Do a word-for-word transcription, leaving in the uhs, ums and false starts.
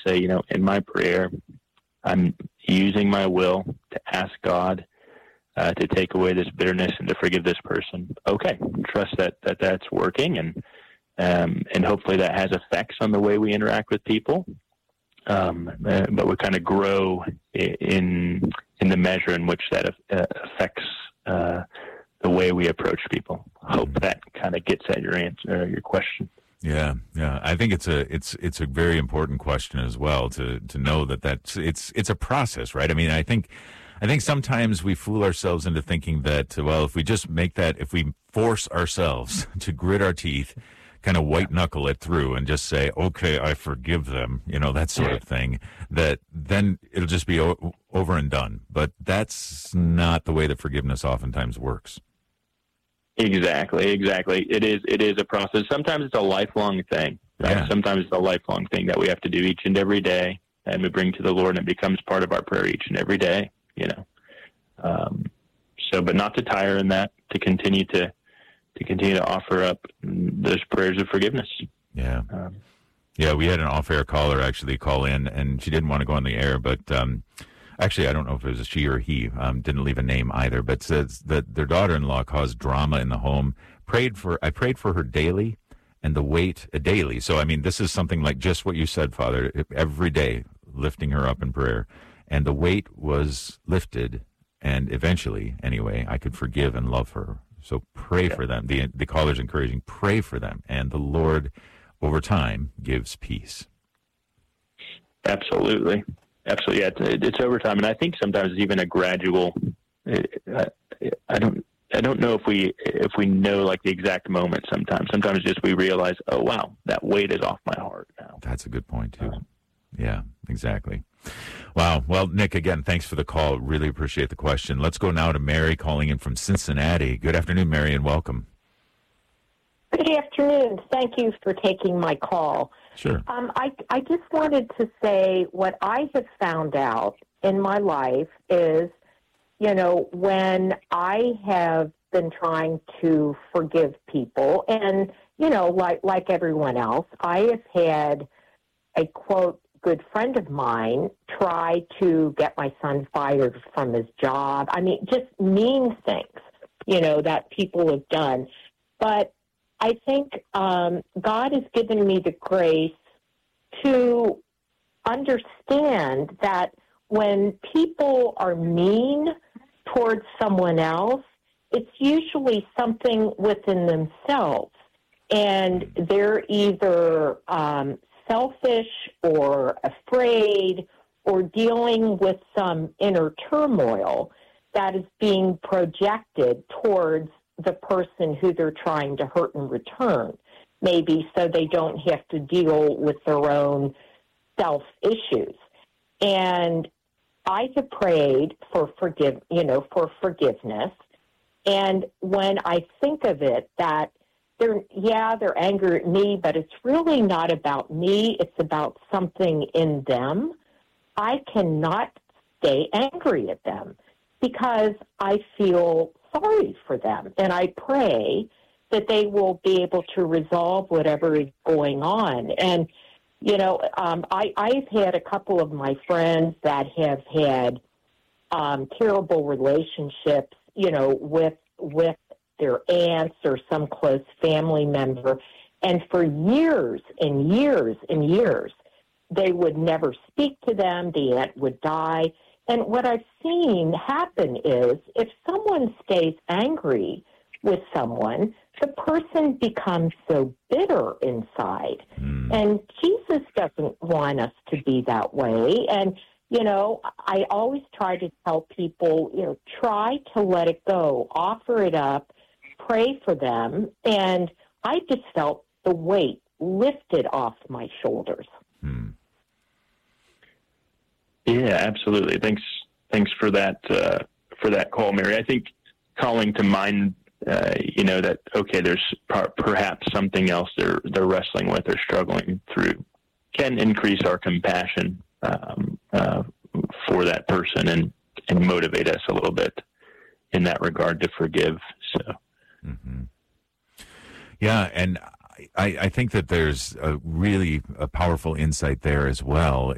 say, you know, in my prayer, I'm using my will to ask God uh, to take away this bitterness and to forgive this person. Okay, trust that, that that's working, and um, and hopefully that has effects on the way we interact with people. Um, uh, but we kind of grow in in the measure in which that uh, affects uh, the way we approach people. Hope that kind of gets at your answer, your question. Yeah, yeah. I think it's a it's it's a very important question as well to to know that that's it's it's a process, right? I mean, I think I think sometimes we fool ourselves into thinking that, well, if we just make that, if we force ourselves to grit our teeth, kind of white knuckle it through and just say, okay, I forgive them, you know, that sort of thing, that then it'll just be o- over and done. But that's not the way that forgiveness oftentimes works. Exactly, exactly. It is it is a process. Sometimes it's a lifelong thing, right? Yeah. Sometimes it's a lifelong thing that we have to do each and every day, and we bring to the Lord, and it becomes part of our prayer each and every day, you know. Um, so, but not to tire in that, to continue to to continue to offer up those prayers of forgiveness. Yeah. Um, yeah, we had an off-air caller actually call in, and she didn't want to go on the air, but um, actually, I don't know if it was a she or he, um, didn't leave a name either, but says that their daughter-in-law caused drama in the home. Prayed for, I prayed for her daily, and the weight uh, daily. So, I mean, this is something like just what you said, Father, every day, lifting her up in prayer. And the weight was lifted, and eventually, anyway, I could forgive and love her. So pray yeah. for them. The the caller's encouraging, pray for them. And the Lord, over time, gives peace. Absolutely. Absolutely. Yeah, it's, it's over time. And I think sometimes it's even a gradual, I, I don't I don't know if we if we know like the exact moment sometimes. Sometimes just we realize, oh, wow, that weight is off my heart now. That's a good point, too. Um, yeah, exactly. Wow. Well, Nick, again, thanks for the call. Really appreciate the question. Let's go now to Mary calling in from Cincinnati. Good afternoon, Mary, and welcome. Good afternoon. Thank you for taking my call. Sure. Um, I, I just wanted to say what I have found out in my life is, you know, when I have been trying to forgive people, and, you know, like, like everyone else, I have had a, quote, good friend of mine try to get my son fired from his job. I mean, just mean things, you know, that people have done. But I think um, God has given me the grace to understand that when people are mean towards someone else, it's usually something within themselves. And they're either um, selfish or afraid or dealing with some inner turmoil that is being projected towards the person who they're trying to hurt in return, maybe so they don't have to deal with their own self-issues. And I have prayed for forgive, you know, for forgiveness. And when I think of it, that they're, yeah, they're angry at me, but it's really not about me. It's about something in them. I cannot stay angry at them because I feel sorry for them. And I pray that they will be able to resolve whatever is going on. And, you know, um, I, I've had a couple of my friends that have had um, terrible relationships, you know, with with their aunts or some close family member. And for years and years and years, they would never speak to them. The aunt would die. And what I've seen happen is if someone stays angry with someone, the person becomes so bitter inside. Mm. And Jesus doesn't want us to be that way. And, you know, I always try to tell people, you know, try to let it go, offer it up, pray for them. And I just felt the weight lifted off my shoulders. Mm. Yeah, absolutely. Thanks. Thanks for that. Uh, for that call, Mary. I think calling to mind, uh, you know, that okay, there's par- perhaps something else they're they're wrestling with or struggling through, can increase our compassion um, uh, for that person and and motivate us a little bit in that regard to forgive. So, mm-hmm. yeah, and I, I think that there's a really a powerful insight there as well.